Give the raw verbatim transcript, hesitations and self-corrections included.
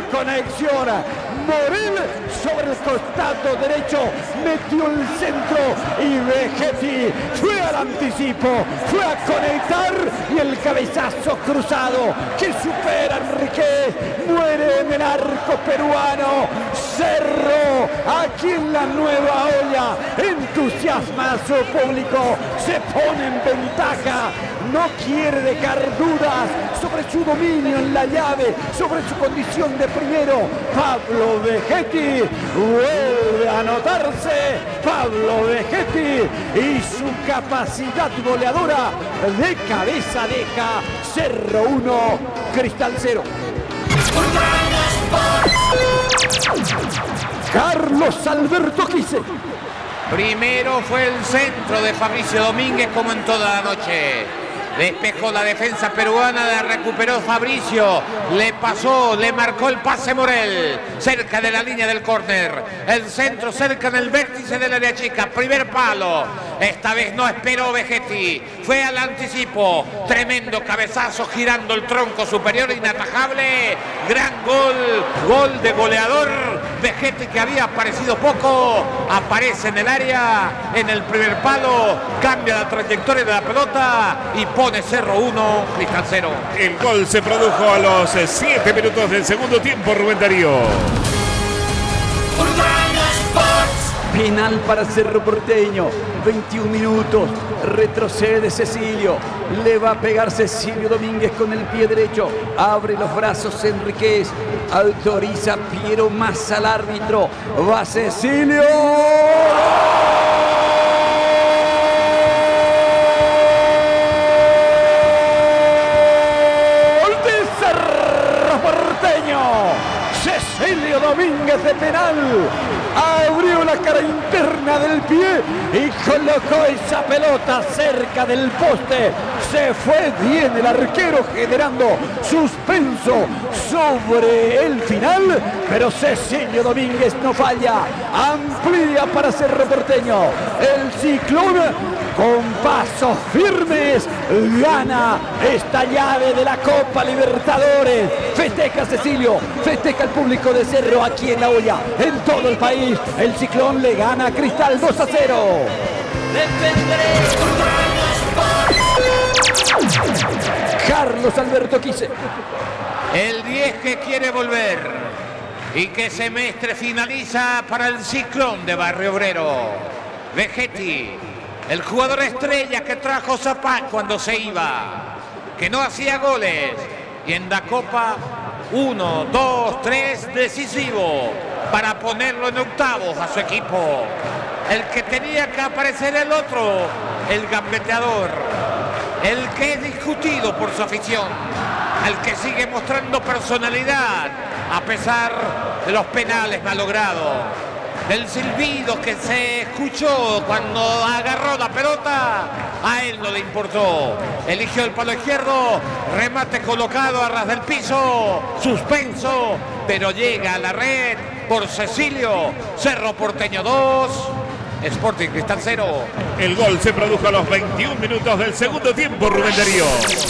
conexión. Morel sobre el costado derecho metió el centro y Vegetti fue al anticipo, fue a conectar y el cabezazo cruzado que supera a Enríquez, muere en el arco peruano. Cerro, aquí en la Nueva Olla, entusiasma a su público, se pone en ventaja, no quiere dejar dudas sobre su dominio en la llave, sobre su condición de primero. Pablo Vegetti vuelve a anotarse, Pablo Vegetti y su capacidad goleadora de cabeza deja Cerro uno, Cristal cero. Carlos Alberto Quise. Primero fue el centro de Fabricio Domínguez como en toda la noche. Despejó la defensa peruana, la recuperó Fabricio, le pasó, le marcó el pase Morel, cerca de la línea del córner, el centro cerca del vértice del área chica, primer palo, esta vez no esperó Vegetti, fue al anticipo, tremendo cabezazo girando el tronco superior inatajable, gran gol, gol de goleador, Vegetti que había aparecido poco, aparece en el área, en el primer palo, cambia la trayectoria de la pelota y pone Cerro uno, Cristal cero. El gol se produjo a los siete minutos del segundo tiempo, Rubén Darío. Penal para Cerro Porteño, veintiún minutos, retrocede Cecilio, le va a pegar Cecilio Domínguez con el pie derecho, abre los brazos Enríquez, autoriza Piero Massa al árbitro, va Cecilio. Cecilio Domínguez de penal, abrió la cara interna del pie y colocó esa pelota cerca del poste. Se fue bien el arquero generando suspenso sobre el final, pero Cecilio Domínguez no falla, amplía para Cerro Porteño. El Ciclón con pasos firmes gana esta llave de la Copa Libertadores. Festeja Cecilio, festeja el público de Cerro aquí en La Olla, en todo el país. El Ciclón le gana a Cristal dos a cero. Carlos Alberto Quise. El diez que quiere volver y que semestre finaliza para el Ciclón de Barrio Obrero. Vegetti, el jugador estrella que trajo Zapag cuando se iba, que no hacía goles y en la Copa uno, dos, tres, decisivo para ponerlo en octavos a su equipo. El que tenía que aparecer el otro, el gambeteador, el que es discutido por su afición, el que sigue mostrando personalidad a pesar de los penales malogrados, del silbido que se escuchó cuando agarró la pelota, a él no le importó. Eligió el palo izquierdo, remate colocado a ras del piso, suspenso, pero llega a la red por Cecilio. Cerro Porteño dos, Sporting Cristal cero. El gol se produjo a los veintiún minutos del segundo tiempo, Rubén Darío.